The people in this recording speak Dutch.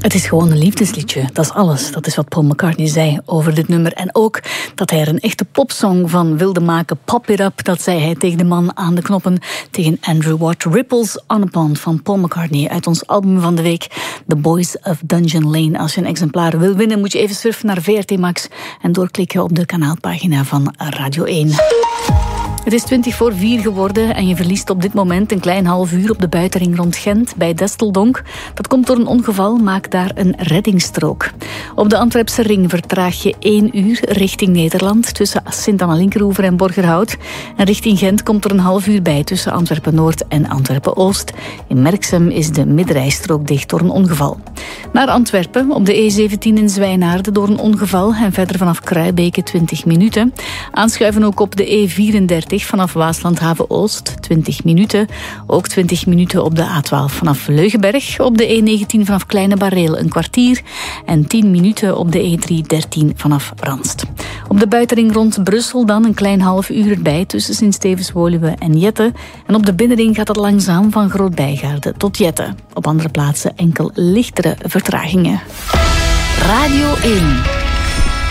Het is gewoon een liefdesliedje, dat is alles. Dat is wat Paul McCartney zei over dit nummer. En ook dat hij er een echte popsong van wilde maken. Pop It Up, dat zei hij tegen de man aan de knoppen. Tegen Andrew Watt. Ripples on a Pond van Paul McCartney. Uit ons album van de week, The Boys of Dungeon Lane. Als je een exemplaar wil winnen, moet je even surfen naar VRT Max. En doorklikken op de kanaalpagina van Radio 1. Het is 4:20 geworden en je verliest op dit moment een klein half uur op de buitenring rond Gent bij Desteldonk. Dat komt door een ongeval, maak daar een reddingsstrook. Op de Antwerpse ring vertraag je 1 uur richting Nederland tussen Sint-Anna-Linkeroever en Borgerhout. En richting Gent komt er een half uur bij tussen Antwerpen-Noord en Antwerpen-Oost. In Merksem is de middenrijstrook dicht door een ongeval. Naar Antwerpen op de E17 in Zwijnaarden door een ongeval en verder vanaf Kruibeke 20 minuten. Aanschuiven ook op de E34 vanaf Waaslandhaven-Oost, 20 minuten. Ook 20 minuten op de A12 vanaf Leugenberg. Op de E19 vanaf Kleine Bareel een kwartier. En 10 minuten op de E313 vanaf Ranst. Op de buitenring rond Brussel dan een klein half uur erbij tussen Sint-Stevens-Woluwe en Jette. En op de binnenring gaat het langzaam van Groot-Bijgaarde tot Jette. Op andere plaatsen enkel lichtere vertragingen. Radio 1.